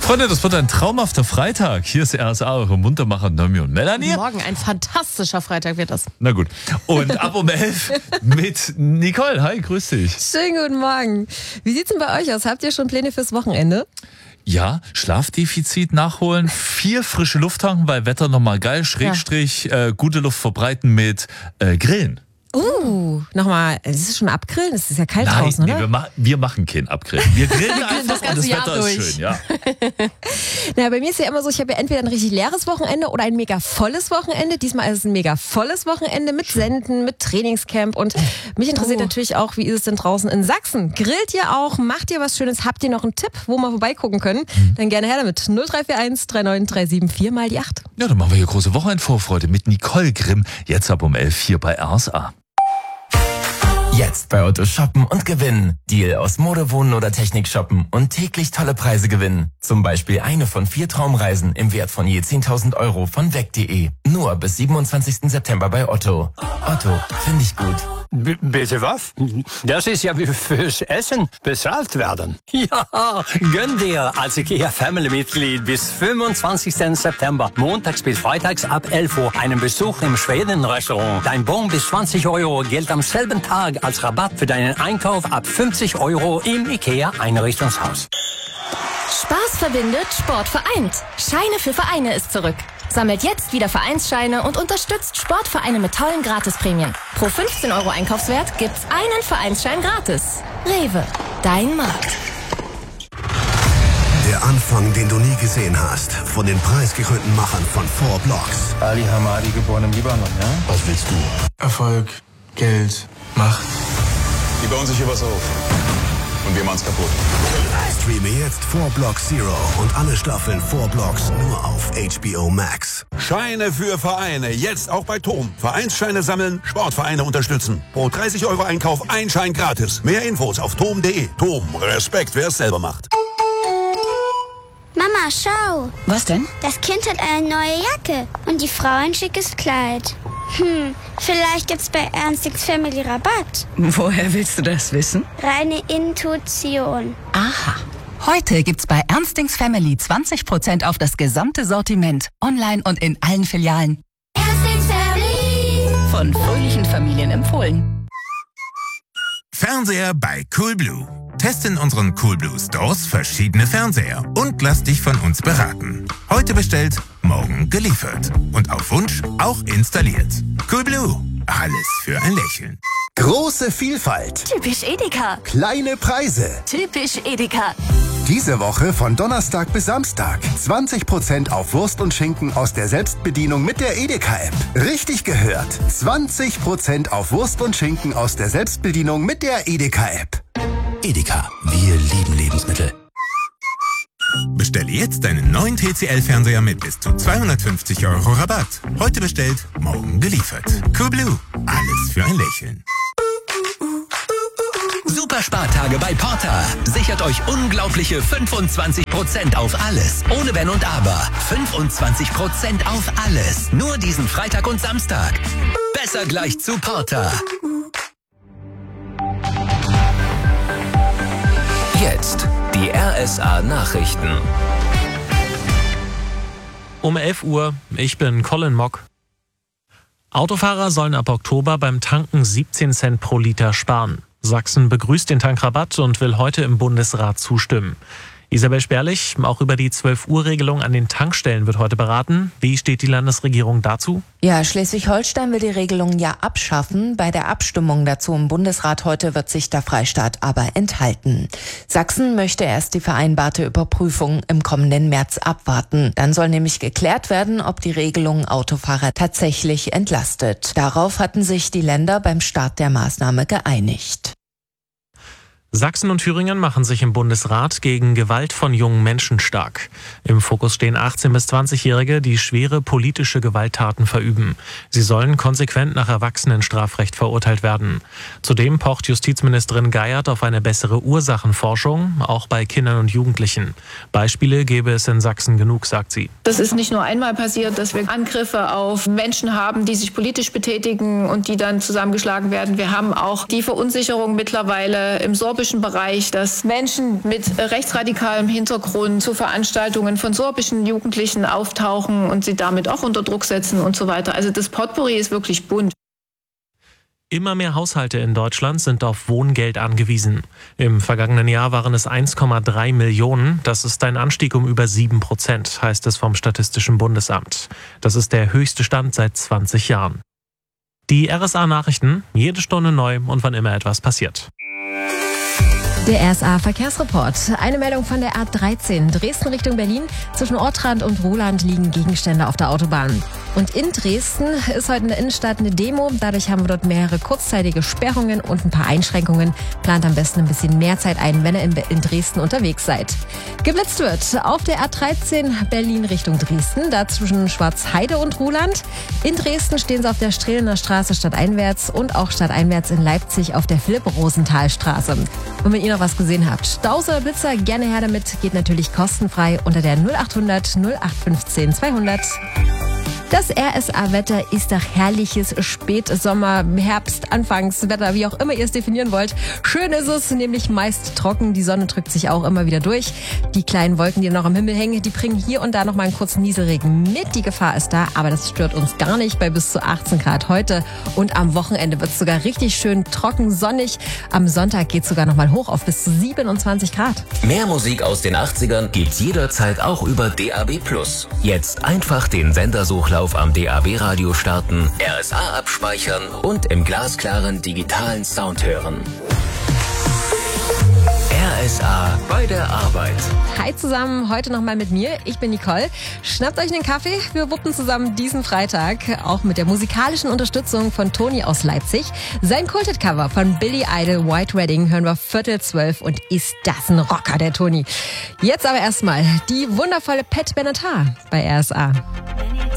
Freunde, das wird ein traumhafter Freitag. Hier ist RSA, eure Muntermacher Nomi und Melanie. Morgen ein fantastischer Freitag wird das. Na gut. Und ab um 11 mit Nicole. Hi, grüß dich. Schönen guten Morgen. Wie sieht's denn bei euch aus? Habt ihr schon Pläne fürs Wochenende? Ja, Schlafdefizit nachholen, viel frische Luft tanken, weil Wetter nochmal geil, Schrägstrich, gute Luft verbreiten mit Grillen. Nochmal, es ist schon Abgrillen? Es ist ja kalt draußen, oder? Nee, wir machen keinen Abgrillen. Wir grillen einfach und das Wetter durch. ist schön, ja. Na, bei mir ist ja immer so, ich habe ja entweder ein richtig leeres Wochenende oder ein mega volles Wochenende. Diesmal ist es ein mega volles Wochenende mit Senden, mit Trainingscamp und mich interessiert natürlich auch, wie ist es denn draußen in Sachsen? Grillt ihr auch? Macht ihr was Schönes? Habt ihr noch einen Tipp, wo wir vorbeigucken können? Dann gerne her damit. 0341 39374 mal die 8. Ja, dann machen wir hier große Wochenendvorfreude mit Nicole Grimm. Jetzt ab um 11 hier bei RSA. Jetzt bei Otto shoppen und gewinnen. Deal aus Mode, Wohnen oder Technik shoppen und täglich tolle Preise gewinnen. Zum Beispiel eine von 4 Traumreisen im Wert von je 10.000 Euro von weg.de. Nur bis 27. September bei Otto. Otto, finde ich gut. Bitte was? Das ist ja wie fürs Essen bezahlt werden. Ja, gönn dir als IKEA-Family-Mitglied bis 25. September, montags bis freitags ab 11 Uhr, einen Besuch im Schweden-Restaurant. Dein Bon bis 20 Euro gilt am selben Tag als Rabatt für deinen Einkauf ab 50 Euro im IKEA-Einrichtungshaus. Spaß verbindet, Sport vereint. Scheine für Vereine ist zurück. Sammelt jetzt wieder Vereinsscheine und unterstützt Sportvereine mit tollen Gratisprämien. Pro 15 Euro Einkaufswert gibt's einen Vereinsschein gratis. Rewe, dein Markt. Der Anfang, den du nie gesehen hast, von den preisgekrönten Machern von 4 Blocks. Ali Hamadi, geboren im Libanon, ja? Was willst du? Erfolg, Geld, Macht. Die bauen sich hier was auf. Und wir machen's kaputt. Streame jetzt 4 Blocks Zero und alle Staffeln 4 Blocks nur auf HBO Max. Scheine für Vereine, jetzt auch bei TOM. Vereinsscheine sammeln, Sportvereine unterstützen. Pro 30 Euro Einkauf ein Schein gratis. Mehr Infos auf tom.de. TOM, Respekt, wer es selber macht. Mama, schau. Was denn? Das Kind hat eine neue Jacke und die Frau ein schickes Kleid. Vielleicht gibt's bei Ernst X Family Rabatt. Woher willst du das wissen? Reine Intuition. Aha. Heute gibt's bei Ernstings Family 20% auf das gesamte Sortiment. Online und in allen Filialen. Ernstings Family. Von fröhlichen Familien empfohlen. Fernseher bei Coolblue. Teste in unseren Coolblue Stores verschiedene Fernseher und lass dich von uns beraten. Heute bestellt, morgen geliefert. Und auf Wunsch auch installiert. Coolblue. Alles für ein Lächeln. Große Vielfalt. Typisch Edeka. Kleine Preise. Typisch Edeka. Diese Woche von Donnerstag bis Samstag. 20% auf Wurst und Schinken aus der Selbstbedienung mit der Edeka-App. Richtig gehört. 20% auf Wurst und Schinken aus der Selbstbedienung mit der Edeka-App. Edeka, wir lieben Lebensmittel. Bestelle jetzt deinen neuen TCL-Fernseher mit bis zu 250 Euro Rabatt. Heute bestellt, morgen geliefert. Coolblue. Alles für ein Lächeln. Superspartage bei Porter. Sichert euch unglaubliche 25% auf alles. Ohne Wenn und Aber. 25% auf alles. Nur diesen Freitag und Samstag. Besser gleich zu Porter. Jetzt die RSA-Nachrichten. Um 11 Uhr, ich bin Colin Mock. Autofahrer sollen ab Oktober beim Tanken 17 Cent pro Liter sparen. Sachsen begrüßt den Tankrabatt und will heute im Bundesrat zustimmen. Isabel Sperlich, auch über die 12-Uhr-Regelung an den Tankstellen wird heute beraten. Wie steht die Landesregierung dazu? Ja, Schleswig-Holstein will die Regelung ja abschaffen. Bei der Abstimmung dazu im Bundesrat heute wird sich der Freistaat aber enthalten. Sachsen möchte erst die vereinbarte Überprüfung im kommenden März abwarten. Dann soll nämlich geklärt werden, ob die Regelung Autofahrer tatsächlich entlastet. Darauf hatten sich die Länder beim Start der Maßnahme geeinigt. Sachsen und Thüringen machen sich im Bundesrat gegen Gewalt von jungen Menschen stark. Im Fokus stehen 18- bis 20-Jährige, die schwere politische Gewalttaten verüben. Sie sollen konsequent nach Erwachsenenstrafrecht verurteilt werden. Zudem pocht Justizministerin Geiert auf eine bessere Ursachenforschung, auch bei Kindern und Jugendlichen. Beispiele gäbe es in Sachsen genug, sagt sie. Das ist nicht nur einmal passiert, dass wir Angriffe auf Menschen haben, die sich politisch betätigen und die dann zusammengeschlagen werden. Wir haben auch die Verunsicherung mittlerweile im sorbischen sorbischen Bereich, dass Menschen mit rechtsradikalem Hintergrund zu Veranstaltungen von sorbischen Jugendlichen auftauchen und sie damit auch unter Druck setzen und so weiter. Also das Potpourri ist wirklich bunt. Immer mehr Haushalte in Deutschland sind auf Wohngeld angewiesen. Im vergangenen Jahr waren es 1,3 Millionen. Das ist ein Anstieg um über 7%, heißt es vom Statistischen Bundesamt. Das ist der höchste Stand seit 20 Jahren. Die RSA-Nachrichten, jede Stunde neu und wann immer etwas passiert. Der RSA-Verkehrsreport. Eine Meldung von der A13. Dresden Richtung Berlin. Zwischen Ortrand und Roland liegen Gegenstände auf der Autobahn. Und in Dresden ist heute in der Innenstadt eine Demo. Dadurch haben wir dort mehrere kurzzeitige Sperrungen und ein paar Einschränkungen. Plant am besten ein bisschen mehr Zeit ein, wenn ihr in Dresden unterwegs seid. Geblitzt wird auf der A13 Berlin Richtung Dresden. Da zwischen Schwarzheide und Roland. In Dresden stehen sie auf der Strehlener Straße stadteinwärts und auch stadteinwärts in Leipzig auf der Philipp-Rosenthal-Straße. Und wenn ihr noch was gesehen habt, Staus oder Blitzer, gerne her damit. Geht natürlich kostenfrei unter der 0800 0815 200. Das RSA-Wetter ist doch herrliches Spätsommer, Herbst, Anfangswetter, wie auch immer ihr es definieren wollt. Schön ist es, nämlich meist trocken. Die Sonne drückt sich auch immer wieder durch. Die kleinen Wolken, die noch am Himmel hängen, die bringen hier und da noch mal einen kurzen Nieselregen mit. Die Gefahr ist da, aber das stört uns gar nicht bei bis zu 18 Grad heute. Und am Wochenende wird es sogar richtig schön trocken, sonnig. Am Sonntag geht es sogar noch mal hoch auf bis zu 27 Grad. Mehr Musik aus den 80ern gibt's jederzeit auch über DAB+. Jetzt einfach den Sendersuchlauf am DAB-Radio starten, RSA abspeichern und im glasklaren digitalen Sound hören. RSA bei der Arbeit. Hi zusammen, heute nochmal mit mir. Ich bin Nicole. Schnappt euch einen Kaffee. Wir wuppen zusammen diesen Freitag, auch mit der musikalischen Unterstützung von Toni aus Leipzig. Sein Kulted-Cover von Billy Idol, White Wedding, hören wir 11:45 und ist das ein Rocker, der Toni. Jetzt aber erstmal die wundervolle Pat Benatar bei RSA.